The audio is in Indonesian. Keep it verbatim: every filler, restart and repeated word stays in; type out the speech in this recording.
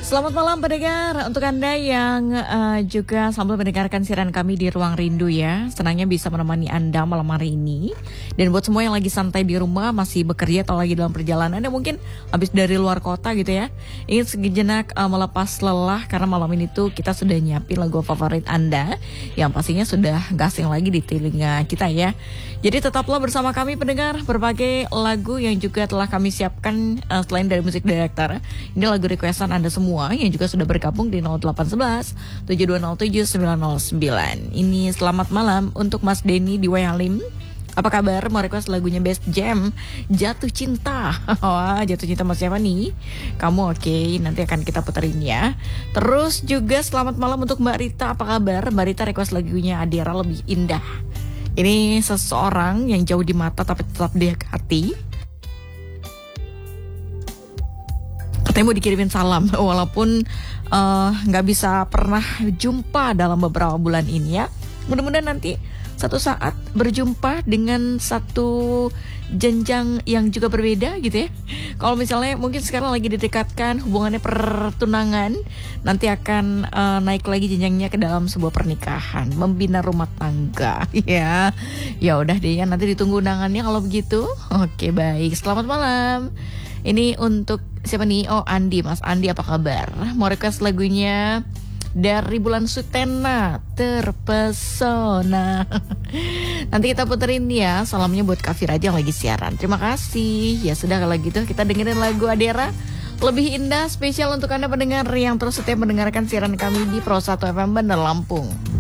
Selamat malam pendengar, untuk Anda yang uh, juga sambil mendengarkan siaran kami di Ruang Rindu ya. Senangnya bisa menemani Anda malam hari ini. Dan buat semua yang lagi santai di rumah, masih bekerja atau lagi dalam perjalanan, Anda mungkin habis dari luar kota gitu ya, ingin sejenak uh, melepas lelah karena malam ini tuh kita sudah nyiapin lagu favorit Anda yang pastinya sudah gak asing lagi di telinga kita ya. Jadi tetaplah bersama kami pendengar, berbagai lagu yang juga telah kami siapkan uh, selain dari musik director. Ini lagu requestan Anda semua yang juga sudah bergabung di nol delapan satu satu tujuh dua nol tujuh sembilan nol sembilan. Ini selamat malam untuk Mas Denny di Wayalim. Apa kabar? Mau request lagunya Best Jam, Jatuh Cinta. Wah, Jatuh Cinta sama siapa nih? Kamu oke, okay, nanti akan kita puterin ya. Terus juga selamat malam untuk Mbak Rita. Apa kabar? Mbak Rita request lagunya Adira, Lebih Indah. Ini seseorang yang jauh di mata tapi tetap di hati. Katanya mau dikirimin salam walaupun nggak uh, bisa pernah jumpa dalam beberapa bulan ini ya. Mudah-mudahan nanti satu saat berjumpa dengan satu jenjang yang juga berbeda gitu ya. Kalau misalnya mungkin sekarang lagi didekatkan hubungannya pertunangan, nanti akan uh, naik lagi jenjangnya ke dalam sebuah pernikahan, membina rumah tangga ya. Ya udah deh ya, nanti ditunggu undangannya kalau begitu. Oke baik, selamat malam. Ini untuk siapa nih? Oh Andi, Mas Andi apa kabar? Mau request lagunya dari Bulan Sutena, Terpesona. Nanti kita puterin ya. Salamnya buat Kak Fira aja yang lagi siaran. Terima kasih. Ya sudah kalau gitu kita dengerin lagu Adira, Lebih Indah, spesial untuk Anda pendengar yang terus setia mendengarkan siaran kami di Pro satu F M Bandar Lampung.